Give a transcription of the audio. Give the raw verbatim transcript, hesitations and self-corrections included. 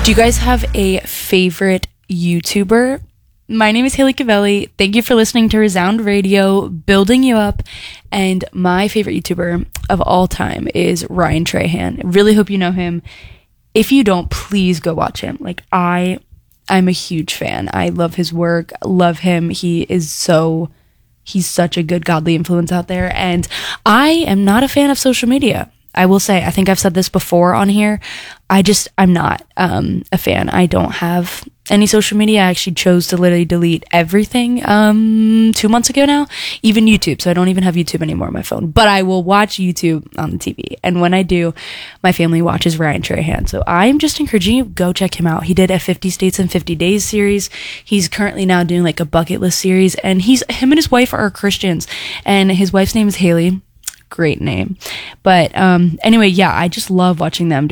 Do you guys have a favorite YouTuber? My name is Haley Cavelli. Thank you for listening to Resound Radio, building you up. And my favorite YouTuber of all time is Ryan Trahan. Really hope you know him. If you don't, please go watch him. Like, I, I'm a huge fan. I love his work, love him. He is so, he's such a good godly influence out there. And I am not a fan of social media. I will say, I think I've said this before on here. I just, I'm not um, a fan. I don't have any social media. I actually chose to literally delete everything um, two months ago now, even YouTube. So I don't even have YouTube anymore on my phone, but I will watch YouTube on the T V. And when I do, my family watches Ryan Trahan. So I'm just encouraging you, go check him out. He did a fifty States in fifty Days series. He's currently now doing like a bucket list series, and he's, him and his wife are Christians, and his wife's name is Haley. Great name. But um, anyway, yeah, I just love watching them.